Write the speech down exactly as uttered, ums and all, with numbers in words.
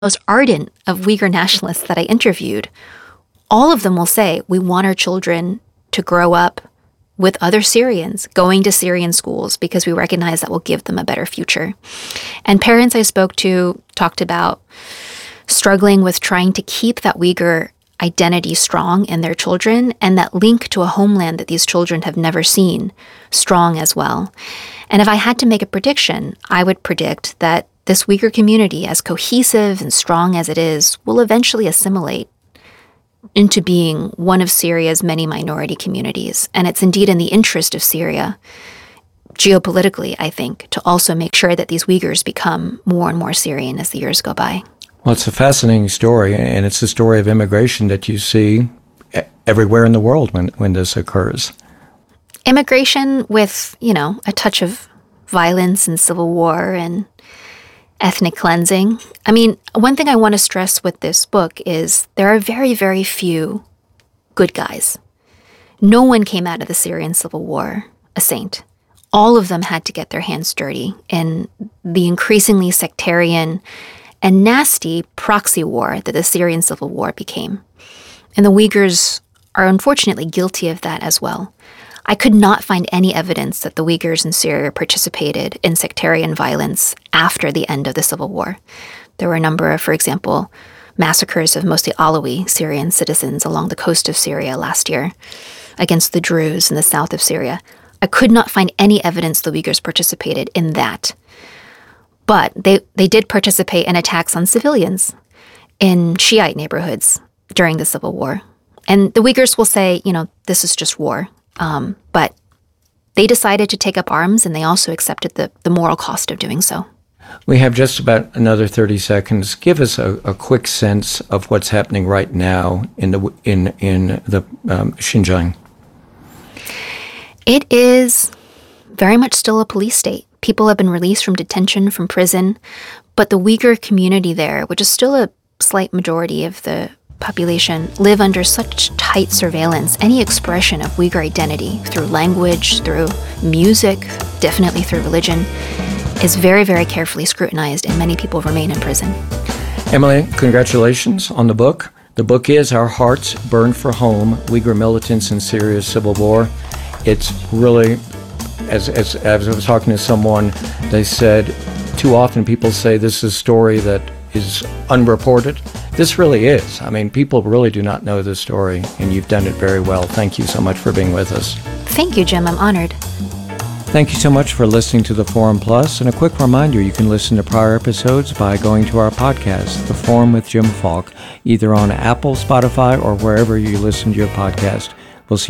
most ardent of Uyghur nationalists that I interviewed, all of them will say, we want our children to grow up with other Syrians, going to Syrian schools, because we recognize that will give them a better future. And parents I spoke to talked about struggling with trying to keep that Uyghur identity strong in their children, and that link to a homeland that these children have never seen strong as well. And if I had to make a prediction, I would predict that this Uyghur community, as cohesive and strong as it is, will eventually assimilate into being one of Syria's many minority communities. And it's indeed in the interest of Syria, geopolitically, I think, to also make sure that these Uyghurs become more and more Syrian as the years go by. Well, it's a fascinating story, and it's a story of immigration that you see everywhere in the world when, when this occurs. Immigration with, you know, a touch of violence and civil war and ethnic cleansing. I mean, one thing I want to stress with this book is there are very, very few good guys. No one came out of the Syrian civil war a saint. All of them had to get their hands dirty in the increasingly sectarian and nasty proxy war that the Syrian civil war became. And the Uyghurs are unfortunately guilty of that as well. I could not find any evidence that the Uyghurs in Syria participated in sectarian violence after the end of the civil war. There were a number of, for example, massacres of mostly Alawi Syrian citizens along the coast of Syria last year against the Druze in the south of Syria. I could not find any evidence the Uyghurs participated in that. But they, they did participate in attacks on civilians in Shiite neighborhoods during the civil war. And the Uyghurs will say, you know, this is just war. Um, but they decided to take up arms, and they also accepted the, the moral cost of doing so. We have just about another thirty seconds. Give us a, a quick sense of what's happening right now in the in in the um, Xinjiang. It is very much still a police state. People have been released from detention, from prison, but the Uyghur community there, which is still a slight majority of the population, live under such tight surveillance. Any expression of Uyghur identity through language, through music, definitely through religion, is very, very carefully scrutinized, and many people remain in prison. Emily, congratulations on the book. The book is Our Hearts Burn for Home, Uyghur Militants in Syria's Civil War. It's really, as, as, as I was talking to someone, they said, too often people say this is a story that is unreported. This really is. I mean, people really do not know this story, and you've done it very well. Thank you so much for being with us. Thank you, Jim. I'm honored. Thank you so much for listening to The Forum Plus, and a quick reminder, you can listen to prior episodes by going to our podcast, The Forum with Jim Falk, either on Apple, Spotify, or wherever you listen to your podcast.